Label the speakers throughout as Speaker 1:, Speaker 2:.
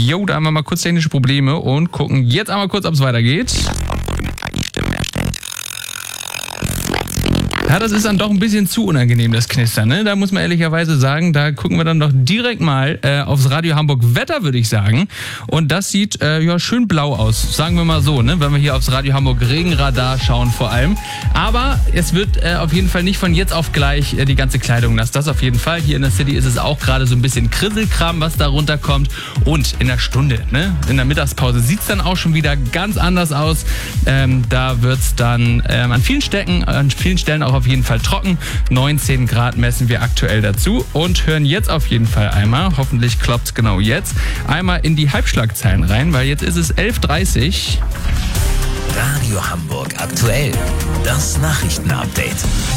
Speaker 1: Jo, da haben wir mal kurz technische Probleme und gucken jetzt einmal kurz, ob es weitergeht. Ja, das ist dann doch ein bisschen zu unangenehm, das Knistern, ne? Da muss man ehrlicherweise sagen, da gucken wir dann doch direkt mal aufs Radio Hamburg Wetter, würde ich sagen. Und das sieht ja schön blau aus, sagen wir mal so, ne? Wenn wir hier aufs Radio Hamburg Regenradar schauen vor allem. Aber es wird auf jeden Fall nicht von jetzt auf gleich die ganze Kleidung nass. Das auf jeden Fall. Hier in der City ist es auch gerade so ein bisschen Krisselkram, was da runterkommt. Und in der Stunde, ne? In der Mittagspause sieht es dann auch schon wieder ganz anders aus. Da wird es dann an vielen Stellen auch auf jeden Fall trocken. 19 Grad messen wir aktuell dazu und hören jetzt auf jeden Fall einmal, hoffentlich klappt es genau jetzt, einmal in die Halbschlagzeilen rein, weil jetzt ist es 11:30 Uhr.
Speaker 2: Radio Hamburg aktuell. Das Nachrichtenupdate.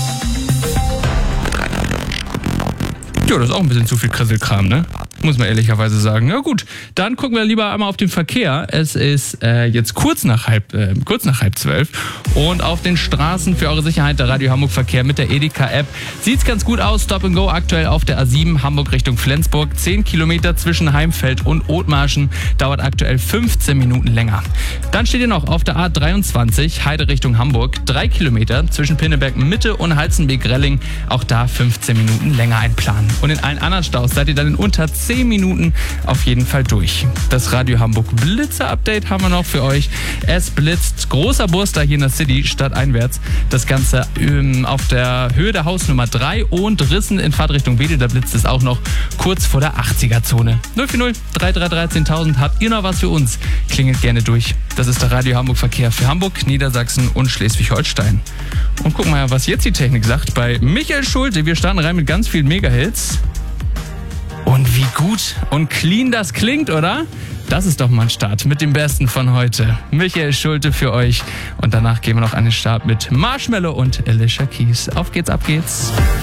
Speaker 1: Ja, das ist auch ein bisschen zu viel Krisselkram, ne? Muss man ehrlicherweise sagen. Na gut, dann gucken wir lieber einmal auf den Verkehr. Es ist jetzt kurz nach halb 12 und auf den Straßen für eure Sicherheit der Radio Hamburg Verkehr mit der Edeka-App sieht's ganz gut aus. Stop and Go aktuell auf der A7 Hamburg Richtung Flensburg. 10 Kilometer zwischen Heimfeld und Othmarschen. Dauert aktuell 15 Minuten länger. Dann steht ihr noch auf der A23 Heide Richtung Hamburg. 3 Kilometer zwischen Pinneberg Mitte und Halzenbeek-Relling. Auch da 15 Minuten länger einplanen. Und in allen anderen Staus seid ihr dann in unter 10 Minuten auf jeden Fall durch. Das Radio Hamburg Blitzer-Update haben wir noch für euch. Es blitzt großer Burster hier in der City stadteinwärts. Das Ganze auf der Höhe der Hausnummer 3 und Rissen in Fahrtrichtung Wedel. Da blitzt es auch noch kurz vor der 80er-Zone. 040 333 1000. Habt ihr noch was für uns? Klingelt gerne durch. Das ist der Radio Hamburg Verkehr für Hamburg, Niedersachsen und Schleswig-Holstein. Und gucken wir mal, was jetzt die Technik sagt. Bei Michael Schulte. Wir starten rein mit ganz vielen Megahits. Und wie gut und clean das klingt, oder? Das ist doch mal ein Start mit dem Besten von heute. Michael Schulte für euch. Und danach gehen wir noch an den Start mit Marshmello und Alicia Keys. Auf geht's, ab geht's.